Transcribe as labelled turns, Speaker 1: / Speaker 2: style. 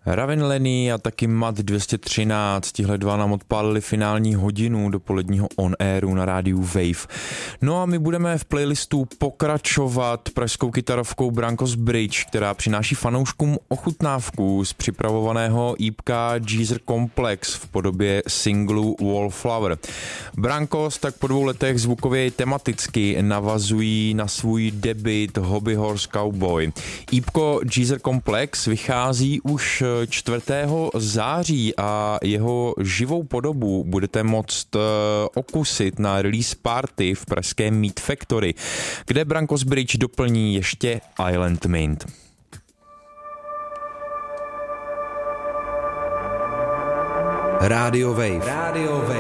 Speaker 1: Raven Lenny a taky Mat 213, tihle dva nám odpálili finální hodinu dopoledního on-airu na rádiu Wave. No a my budeme v playlistu pokračovat pražskou kytarovkou Brankos Bridge, která přináší fanouškům ochutnávku z připravovaného EPka Geezer Complex v podobě singlu Wallflower. Brankos tak po 2 letech zvukově tematicky navazují na svůj debut Hobby Horse Cowboy. EPko Geezer Complex vychází už 4. září a jeho živou podobu budete moct okusit na release party v pražském Meat Factory, kde Brankos Bridge doplní ještě Island Mint.
Speaker 2: Radio Wave. Radio Wave.